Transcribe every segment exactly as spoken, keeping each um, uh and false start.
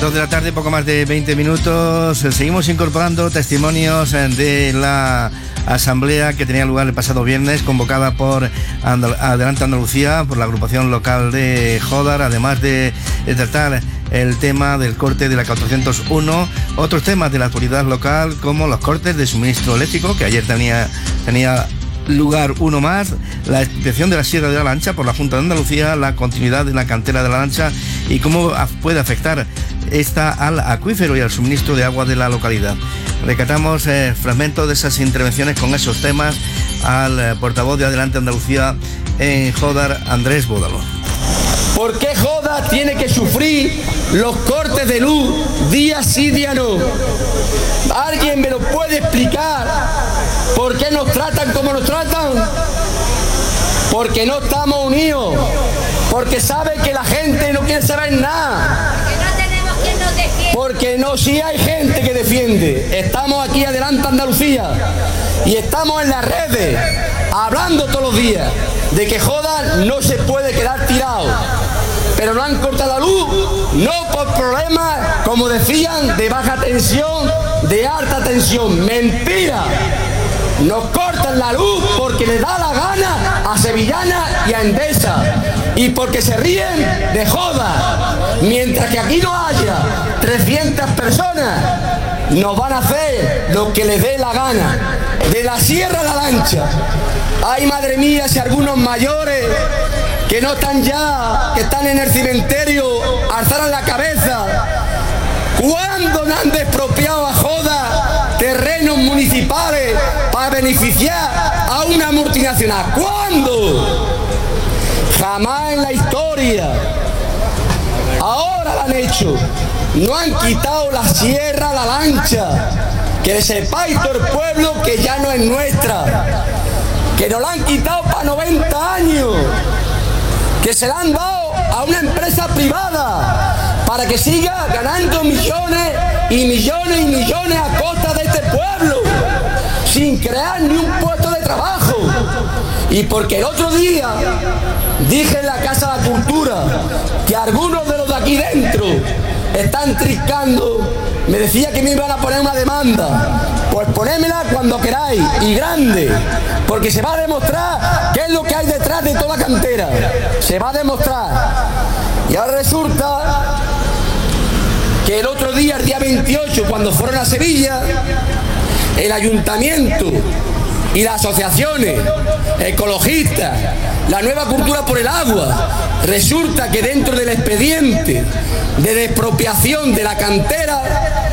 dos de la tarde, poco más de veinte minutos. Seguimos incorporando testimonios de la asamblea que tenía lugar el pasado viernes, convocada por Andal- Adelante Andalucía, por la agrupación local de Jódar, además de, de tratar el tema del corte de la cuatrocientos uno, otros temas de la actualidad local, como los cortes de suministro eléctrico, que ayer tenía, tenía lugar uno más, la expropiación de la Sierra de la Lancha por la Junta de Andalucía, la continuidad de la cantera de la Lancha y cómo puede afectar esta al acuífero y al suministro de agua de la localidad. Recatamos eh, fragmentos de esas intervenciones con esos temas al eh, portavoz de Adelante Andalucía en Jódar, Andrés Bódalo. ¿Por qué Jódar tiene que sufrir los cortes de luz día sí, día no? ¿Alguien me lo puede explicar? ¿Por qué nos tratan como nos tratan? Porque no estamos unidos, porque saben que la gente no quiere saber nada. Porque no, sí hay gente que defiende. Estamos aquí Adelante Andalucía y estamos en las redes hablando todos los días de que Jódar no se puede quedar tirado. Pero no han cortado la luz, no por problemas, como decían, de baja tensión, de alta tensión. Mentira. Nos cortan la luz porque les da la gana a Sevillana y a Endesa. Y porque se ríen de Jódar. Mientras que aquí no haya trescientas personas, nos van a hacer lo que les dé la gana. De la Sierra a la Lancha. Ay, madre mía, si algunos mayores que no están ya, que están en el cementerio, alzaran la cabeza. ¿Cuándo no han expropiado a Jódar terrenos municipales para beneficiar a una multinacional? ¿Cuándo? Jamás en la historia. Ahora lo han hecho. No han quitado la Sierra, la Lancha. Que sepáis todo el pueblo que ya no es nuestra. Que nos la han quitado para noventa años. Que se la han dado a una empresa privada para que siga ganando millones y millones y millones a costa de este pueblo, sin crear ni un puesto de trabajo. Y porque el otro día dije en la Casa de la Cultura que algunos de los de aquí dentro están triscando, me decía que me iban a poner una demanda. Pues ponémela cuando queráis, y grande, porque se va a demostrar qué es lo que hay detrás de toda la cantera. Se va a demostrar. Y ahora resulta que el otro día, el día veintiocho, cuando fueron a Sevilla, el ayuntamiento y las asociaciones ecologistas, la Nueva Cultura por el Agua, resulta que dentro del expediente de expropiación de la cantera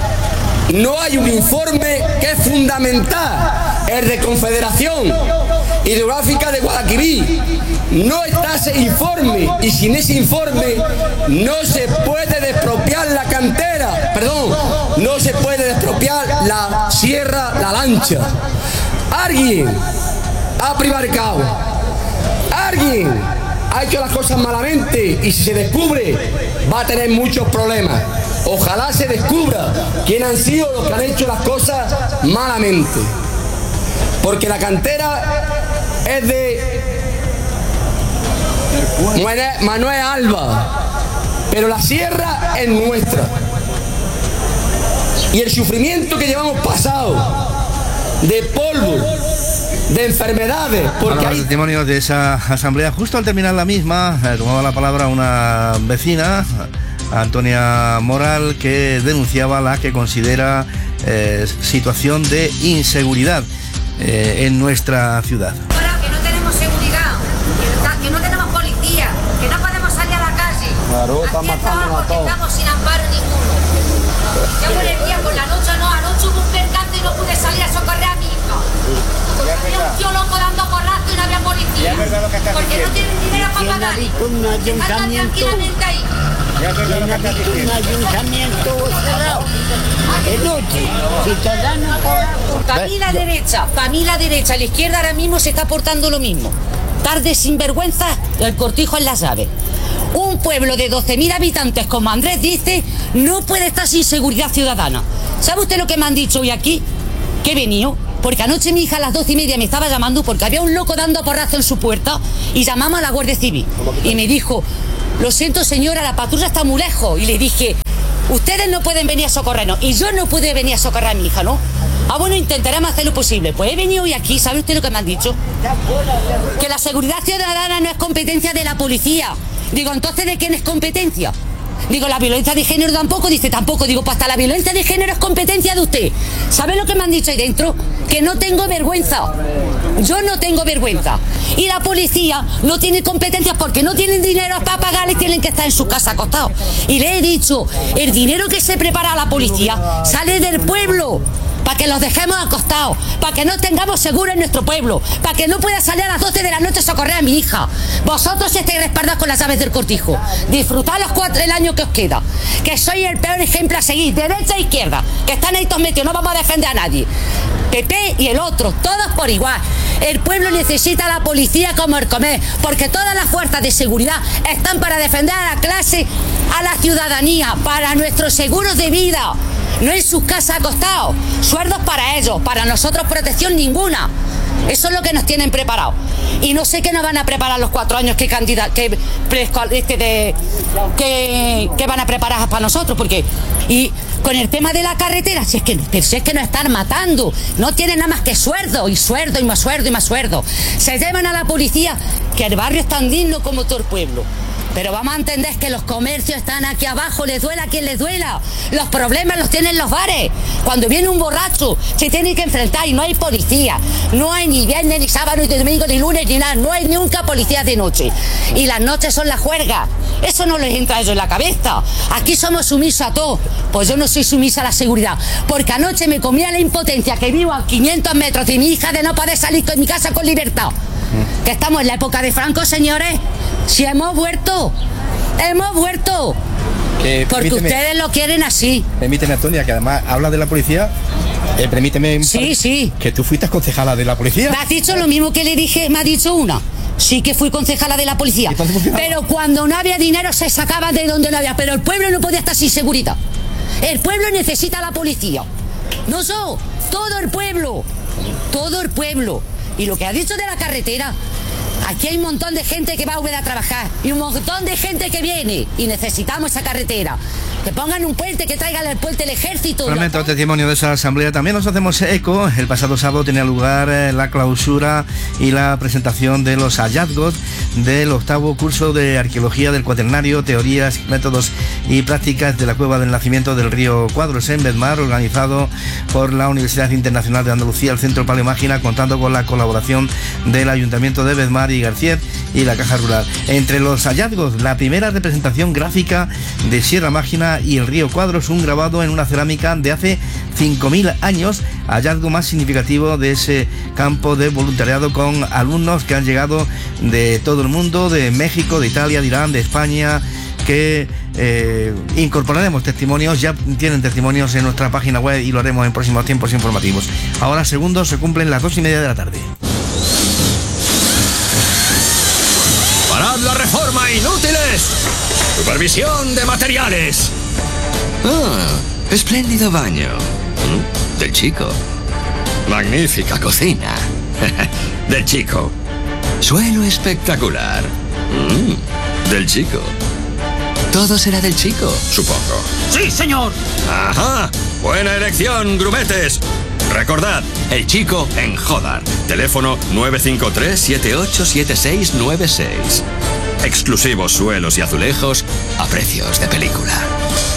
no hay un informe que es fundamental, el de Confederación Hidrográfica de Guadalquivir. No está ese informe, y sin ese informe no se puede despropiar la cantera, perdón, no se puede despropiar la Sierra, la Lancha. Alguien ha prevaricado, alguien ha hecho las cosas malamente, y si se descubre va a tener muchos problemas. Ojalá se descubra quién han sido los que han hecho las cosas malamente. Porque la cantera es de Manuel Alba, pero la sierra es nuestra. Y el sufrimiento que llevamos pasado de polvo, de enfermedades, porque hay... hay testimonios de esa asamblea. Justo al terminar la misma, eh, tomaba la palabra una vecina, Antonia Moral, que denunciaba la que considera eh, situación de inseguridad eh, en nuestra ciudad. Ahora que no tenemos seguridad, que no tenemos policía, que no podemos salir a la calle. Claro, está matando a todos. Estamos sin amparo ninguno. Ya por el día, por la noche no, anoche hubo un percance y no pude salir a socorrer a mi hija. Porque había un tío loco dando porrazo y no había policía. Porque no tienen dinero para pagar. Andan tranquilamente ahí. Un ayuntamiento cerrado de noche, ciudadanos. Para mí la derecha, para mí la derecha, la izquierda ahora mismo se está portando lo mismo. Tarde sin vergüenza, el cortijo en las llaves. Un pueblo de doce mil habitantes, como Andrés dice, no puede estar sin seguridad ciudadana. ¿Sabe usted lo que me han dicho hoy aquí? Que he venido, porque anoche mi hija a las doce y media me estaba llamando porque había un loco dando porrazo en su puerta y llamamos a la Guardia Civil. Y me dijo: lo siento señora, la patrulla está muy lejos. Y le dije: ustedes no pueden venir a socorrernos y yo no pude venir a socorrer a mi hija, ¿no? Ah, bueno, intentaremos hacer lo posible. Pues he venido hoy aquí, ¿sabe usted lo que me han dicho? Que la seguridad ciudadana no es competencia de la policía. Digo, entonces, ¿de quién es competencia? Digo, la violencia de género tampoco, dice tampoco. Digo, pues hasta la violencia de género es competencia de usted. ¿Sabe lo que me han dicho ahí dentro? Que no tengo vergüenza. Yo no tengo vergüenza. Y la policía no tiene competencias porque no tienen dinero para pagarles, tienen que estar en su casa acostados. Y le he dicho, el dinero que se prepara a la policía sale del pueblo, para que los dejemos acostados, para que no tengamos seguro en nuestro pueblo, para que no pueda salir a las doce de la noche a socorrer a mi hija. Vosotros estáis respaldados con las llaves del cortijo. Disfrutad los cuatro el año que os queda, que sois el peor ejemplo a seguir, derecha e izquierda, que están ahí todos metidos, no vamos a defender a nadie. P P y el otro, todos por igual. El pueblo necesita a la policía como el comer, porque todas las fuerzas de seguridad están para defender a la clase, a la ciudadanía, para nuestros seguros de vida. No en sus casas acostados, sueldos para ellos, para nosotros protección ninguna. Eso es lo que nos tienen preparado. Y no sé qué nos van a preparar los cuatro años que candida, que, este de, que, que van a preparar para nosotros, porque y con el tema de la carretera, si es que, si es que nos están matando, no tienen nada más que sueldo y sueldo y más sueldo y más sueldo. Se llevan a la policía, que el barrio es tan digno como todo el pueblo. Pero vamos a entender que los comercios están aquí abajo, les duela a quien les duela. Los problemas los tienen los bares. Cuando viene un borracho, se tiene que enfrentar y no hay policía. No hay ni viernes, ni sábado, ni domingo, ni lunes, ni nada. No hay nunca policía de noche. Y las noches son la juerga. Eso no les entra a ellos en la cabeza. Aquí somos sumisos a todo. Pues yo no soy sumisa a la seguridad. Porque anoche me comía la impotencia que vivo a quinientos metros de mi hija de no poder salir de mi casa con libertad. Que estamos en la época de Franco, señores. Si hemos vuelto, hemos vuelto. Que, porque ustedes lo quieren así. Permíteme, Antonia, que además habla de la policía. Eh, permíteme. Sí, sí. Que tú fuiste concejala de la policía. Me has dicho lo mismo que le dije, me ha dicho una. Sí que fui concejala de la policía. Pero cuando no había dinero se sacaba de donde no había. Pero el pueblo no podía estar sin seguridad. El pueblo necesita a la policía. No yo, todo el pueblo. Todo el pueblo. Y lo que ha dicho de la carretera, aquí hay un montón de gente que va a volver a trabajar y un montón de gente que viene y necesitamos esa carretera. Que pongan un puente, que traigan el puente el ejército. Realmente el testimonio de esa asamblea. También nos hacemos eco. El pasado sábado tenía lugar la clausura y la presentación de los hallazgos del octavo curso de arqueología del cuaternario, teorías, métodos y prácticas de la cueva del nacimiento del río Cuadros en Bedmar, organizado por la Universidad Internacional de Andalucía, el Centro Paleomágina, contando con la colaboración del Ayuntamiento de Bedmar y García y la Caja Rural. Entre los hallazgos, la primera representación gráfica de Sierra Mágina y el río Cuadros, un grabado en una cerámica de hace cinco mil años, hallazgo más significativo de ese campo de voluntariado, con alumnos que han llegado de todo el mundo, de México, de Italia, de Irán, de España, que eh, incorporaremos testimonios, ya tienen testimonios en nuestra página web y lo haremos en próximos tiempos informativos. Ahora segundos, se cumplen las dos y media de la tarde. ¡Parad la reforma, inútiles! Supervisión de materiales. Ah, espléndido baño. ¿Mm? Del chico. Magnífica cocina. Del chico. Suelo espectacular. Mm, del chico. Todo será del chico, supongo. ¡Sí, señor! ¡Ajá! Buena elección, grumetes. Recordad, el chico en Jodar. Teléfono nueve cinco tres, siete ocho siete seis nueve seis. Exclusivos suelos y azulejos a precios de película.